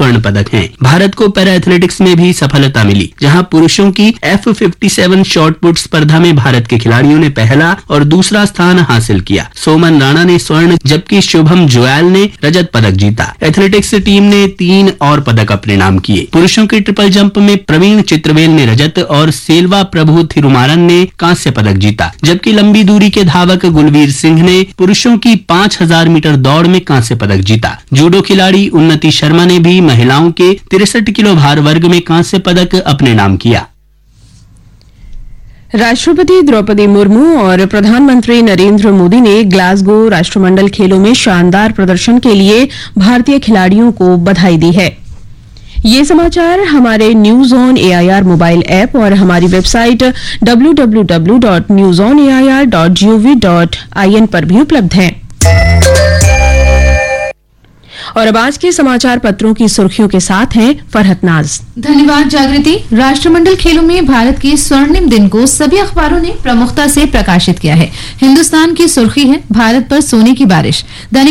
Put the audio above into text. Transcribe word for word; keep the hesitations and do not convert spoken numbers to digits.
स्वर्ण पदक हैं। भारत को पैरा एथलेटिक्स में भी सफलता मिली, जहां पुरुषों की F fifty seven shot put स्पर्धा में भारत के खिलाड़ियों ने पहला और दूसरा स्थान हासिल किया। सोमन राणा ने स्वर्ण जबकि शुभम जोयाल ने रजत पदक जीता। एथलेटिक्स टीम ने तीन और पदक अपने नाम किए। पुरुषों के ट्रिपल जंप में प्रवीण चित्रवेल ने रजत और सेल्वा प्रभु थिरुमारन ने कांस्य पदक जीता, जबकि लंबी दूरी के धावक गुलवीर सिंह ने पुरुषों की पाँच हजार मीटर दौड़ में कांस्य पदक जीता। जूडो खिलाड़ी उन्नति शर्मा ने भी महिलाओं के तिरसठ किलो भार वर्ग में कांस्य पदक अपने नाम किया। राष्ट्रपति द्रौपदी मुर्मू और प्रधानमंत्री नरेंद्र मोदी ने ग्लासगो राष्ट्रमंडल खेलों में शानदार प्रदर्शन के लिए भारतीय खिलाड़ियों को बधाई दी है। ये समाचार हमारे news on AIR mobile app और हमारी website W W W dot news on A I R dot G O V dot I N पर भी उपलब्ध हैं। और अब आज के समाचार पत्रों की सुर्खियों के साथ हैं फरहत नाज। धन्यवाद जागृति। राष्ट्रमंडल खेलों में भारत के स्वर्णिम दिन को सभी अखबारों ने प्रमुखता से प्रकाशित किया है। हिंदुस्तान की सुर्खी है भारत पर सोने की बारिश। दैनिक